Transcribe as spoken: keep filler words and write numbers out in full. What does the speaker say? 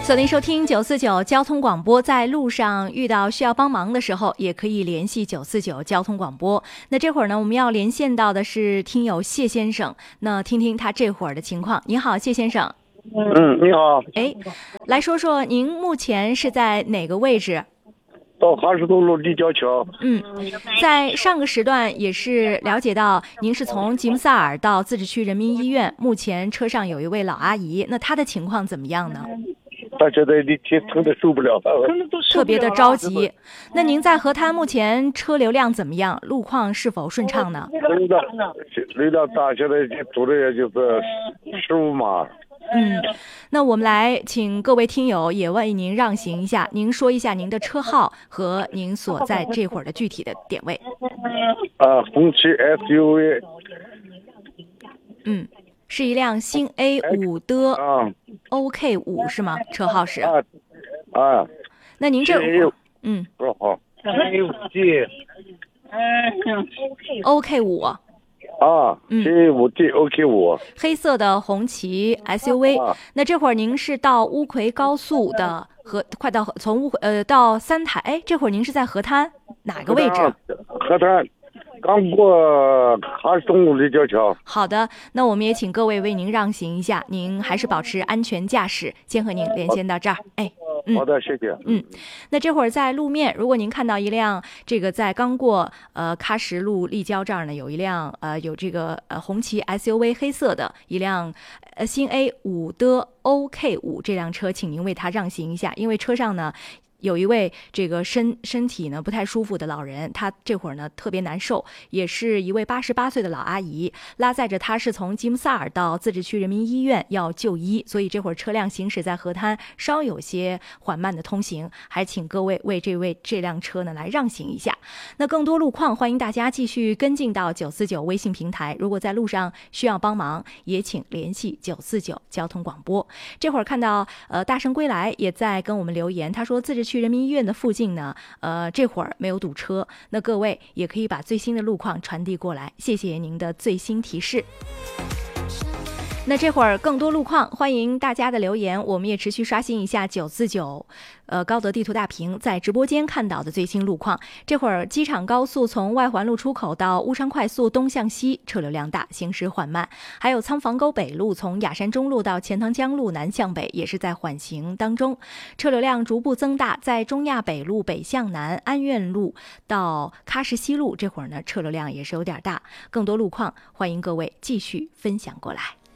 锁定收听九四九交通广播，在路上遇到需要帮忙的时候，也可以联系九四九交通广播。那这会儿呢，我们要连线到的是听友谢先生，那听听他这会儿的情况。你好，谢先生。 嗯，你好。 哎，来说说您目前是在哪个位置？ 到哈市东路立交桥。 嗯，在上个时段也是了解到您是从吉姆萨尔到自治区人民医院，目前车上有一位老阿姨，那她的情况怎么样呢？ 她现在你天疼的受不了了， 特别的着急。那您在河滩目前车流量怎么样？路况是否顺畅呢？ 流量流量大，现在走的也就是十五码。 嗯，那我们来请各位听友也为您让行一下，您说一下您的车号和您所在这会儿的具体的点位。 啊，红旗 S U V。 嗯，是一辆新 A 五的 O K 五是吗？车号是。 啊啊。 那您这嗯， 多好。 O K 五。 啊，新五 D O K 五， 黑色的红旗 S U V。 啊、 那这会儿您是到乌奎高速的河，快到从乌奎呃到三台，哎，这会儿您是在河滩哪个位置？ 河滩，刚过哈市东路立交桥。 好的，那我们也请各位为您让行一下，您还是保持安全驾驶。先和您连线到这儿，哎。 嗯、好的，谢谢。 嗯，那这会儿在路面，如果您看到一辆这个在刚过呃喀什路立交这儿呢，有一辆呃有这个呃红旗 S U V 黑色的一辆呃新 A 五的 O K 五这辆车，请您为它让行一下，因为车上呢有一位这个身身体呢不太舒服的老人，他这会儿呢特别难受，也是一位八十八岁的老阿姨，拉载着他是从吉姆萨尔到自治区人民医院要就医，所以这会儿车辆行驶在河滩稍有些缓慢的通行，还请各位为这位这辆车呢来让行一下。那更多路况欢迎大家继续跟进到九四九微信平台，如果在路上需要帮忙，也请联系九四九交通广播。这会儿看到呃大圣归来也在跟我们留言，他说自治去人民医院的附近呢，呃，这会儿没有堵车。那各位也可以把最新的路况传递过来，谢谢您的最新提示。那这会儿更多路况，欢迎大家的留言，我们也持续刷新一下九四九，呃，高德地图大屏在直播间看到的最新路况。这会儿机场高速从外环路出口到乌昌快速东向西车流量大，行驶缓慢，还有仓房沟北路从雅山中路到钱塘江路南向北也是在缓行当中，车流量逐步增大，在中亚北路北向南安苑路到喀什西路这会儿呢车流量也是有点大，更多路况欢迎各位继续分享过来。